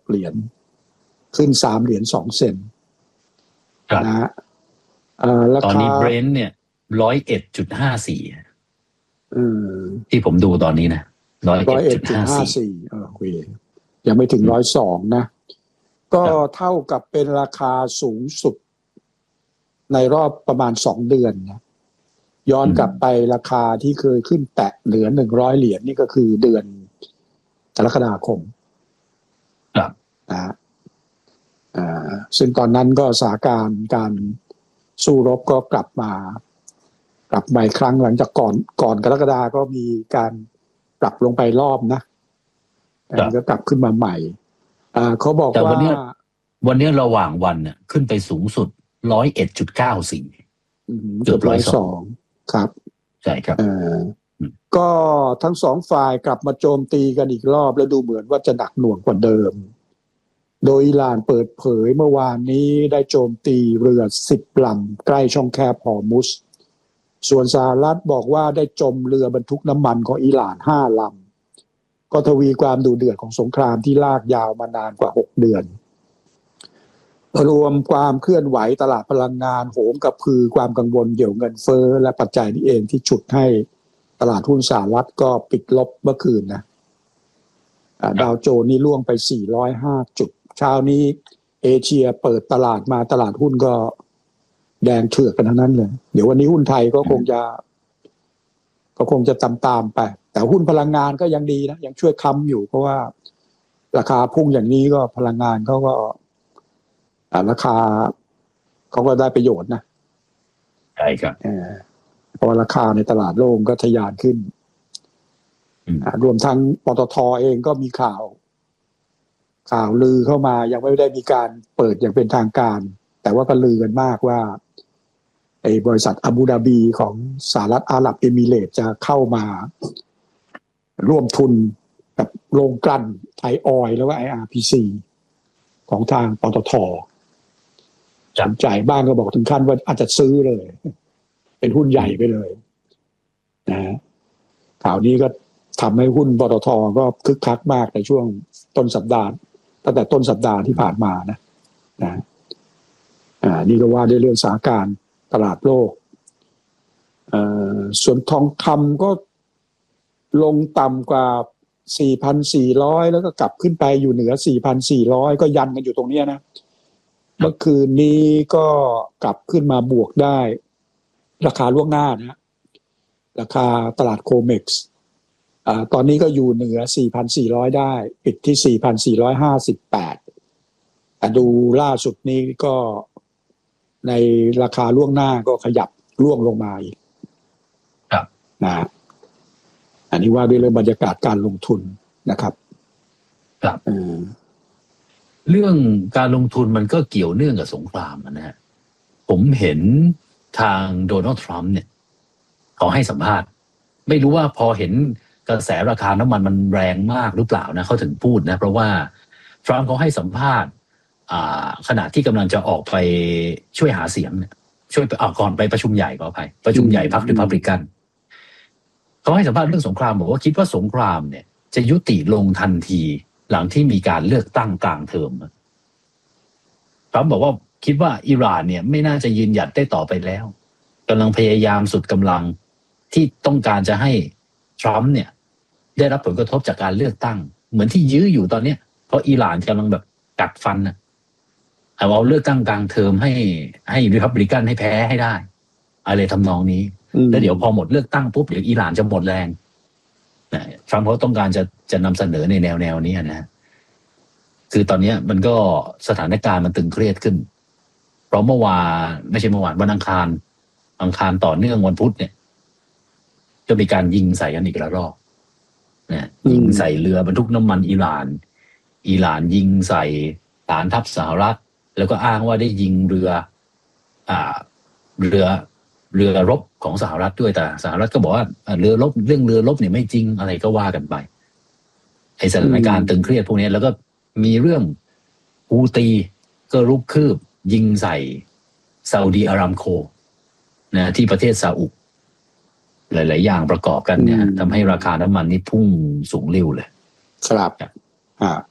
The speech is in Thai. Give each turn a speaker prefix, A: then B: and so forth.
A: เหรียญขึ้น3เหรียญ2 เซนต์นะฮะราคา
B: ตอนนี้เบรนท์เนี่ย101.54ที่ผมดูตอนนี้นะ
A: 101.54โอเคยังไม่ถึง102นะก็เท่ากับเป็นราคาสูงสุดในรอบประมาณ2 เดือนนะย้อนกลับไปราคาที่เคยขึ้นแตะเหลือ100 เหรียญนี่ก็คือเดือนกรกฎาคมนะซึ่งตอนนั้นก็สถานการณ์การสู้รบก็กลับมาอีกครั้งหลังจากก่อนกรกฎาก็มีการปรับลงไปรอบนะก็กลับขึ้นมาใหม่เขาบอกว่า
B: วันนี้ระหว่างวันเนี่ยขึ้นไปสูงสุด101.94เกือบ102
A: ครับ
B: ใช่ครับ
A: ก็ทั้งสองฝ่ายกลับมาโจมตีกันอีกรอบแล้วดูเหมือนว่าจะหนักหน่วงกว่าเดิมโดยอิหร่านเปิดเผยเมื่อวานนี้ได้โจมตีเรือ10 ลำใกล้ช่องแคบฮอร์มุซส่วนสหรัฐบอกว่าได้จมเรือบรรทุกน้ำมันของอิหร่าน5 ลำก็ทวีความดุเดือดของสงครามที่ลากยาวมานานกว่า6 เดือนรวมความเคลื่อนไหวตลาดพลังงานโหมกระพือความกังวลเกี่ยวเงินเฟ้อและปัจจัยนี้เองที่ฉุดให้ตลาดหุ้นสหรัฐก็ปิดลบเมื่อคืนนะดาวโจนส์นี่ร่วงไป405 จุดเช้านี้เอเชียเปิดตลาดมาตลาดหุ้นก็แดงเถือกกันทั้งนั้นเลยเดี๋ยววันนี้หุ้นไทยก็คงจะตามไปแต่หุ้นพลังงานก็ยังดีนะยังช่วยค้ำอยู่เพราะว่าราคาพุ่งอย่างนี้ก็พลังงานเขาก็ราคาเขาก็ได้ประโยชน์นะ
B: ใช่ครับ
A: เพราะราคาในตลาดโลกก็ทะยานขึ้นรวมทั้งปตท.เองก็มีข่าวลือเข้ามายังไม่ได้มีการเปิดอย่างเป็นทางการแต่ว่าก็ลือกันมากว่าไอ้บริษัทอาบูดาบีของสหรัฐอาหรับเอมิเรตส์จะเข้ามาร่วมทุนกับโรงกลั่นไทยออยล์แล้วก็ IRPC ของทางปตท.สนใจบ้างก็บอกถึงขั้นว่าอาจจะซื้อเลยเป็นหุ้นใหญ่ไปเลยนะข่าวนี้ก็ทำให้หุ้นปตท.ก็คึกคักมากในช่วงต้นสัปดาห์ตั้งแต่ต้นสัปดาห์ที่ผ่านมานะนี่ก็ว่าด้วยเรื่องสถานการณ์ตลาดโลกส่วนทองคำก็ลงต่ำกว่า 4,400 แล้วก็กลับขึ้นไปอยู่เหนือ 4,400 ก็ยันกันอยู่ตรงนี้นะเมื่อคืนนี้ก็กลับขึ้นมาบวกได้ราคาล่วงหน้านะราคาตลาดโคเม็กซ์ตอนนี้ก็อยู่เหนือ 4,400 ได้ปิดที่ 4,458 แต่ดูล่าสุดนี้ก็ในราคาล่วงหน้าก็ขยับล่วงลงมาอีก
B: ครับ
A: นะอันนี้ว่าด้วยเรื่องบรรยากาศการลงทุนนะครับ
B: ครับเรื่องการลงทุนมันก็เกี่ยวเนื่องกับสงครามนะฮะผมเห็นทางโดนัลด์ทรัมป์เนี่ยเขาให้สัมภาษณ์ไม่รู้ว่าพอเห็นกระแสราคาน้ำมันแรงมากหรือเปล่านะเขาถึงพูดนะเพราะว่าทรัมป์เขาให้สัมภาษณ์ขณะที่กำลังจะออกไปช่วยหาเสียงเนี่ยช่วยก่อนไปประชุมใหญ่ประชุมใหญ่พรรครีพับลิกันเขาให้สัมภาษณ์เรื่องสงครามบอกว่าคิดว่าสงครามเนี่ยจะยุติลงทันทีหลังที่มีการเลือกตั้งกลางเทอมทรัมป์บอกว่าคิดว่าอิหร่านเนี่ยไม่น่าจะยืนหยัดได้ต่อไปแล้วกำลังพยายามสุดกำลังที่ต้องการจะให้ทรัมป์เนี่ยได้รับผลกระทบจากการเลือกตั้งเหมือนที่ยื้ออยู่ตอนนี้เพราะอิหร่านกำลังแบบกัดฟันเอาเลือกตั้งกลางเทอมให้รีพับลิกันให้แพ้ให้ได้อะไรทำนองนี้แล้วเดี๋ยวพอหมดเลือกตั้งปุ๊บเดี๋ยวอิหร่านจะหมดแรงทรัมป์เขาต้องการจะนำเสนอในแนวนี้นะคือตอนนี้มันก็สถานการณ์มันตึงเครียดขึ้นเพราะไม่ใช่เมื่อวานวันอังคารต่อเนื่องวันพุธเนี่ยจะมีการยิงใส่กันอีกระลอกนะยิงใส่เรือบรรทุกน้ำมันอิหร่านยิงใส่ฐานทัพสหรัฐแล้วก็อ้างว่าได้ยิงเรือรบของสหรัฐด้วยแต่สหรัฐก็บอกว่าเรือรบเนี่ยไม่จริงอะไรก็ว่ากันไปไอ้สถานการณ์ตึงเครียดพวกนี้แล้วก็มีเรื่องฮูตีก็รุกคืบยิงใส่ซาอุดีอารามโคนะที่ประเทศซาอุหลายๆอย่างประกอบกันเนี่ยทำให้ราคาน้ำมันนี่พุ่งสูงเร็วเลย
A: ครับ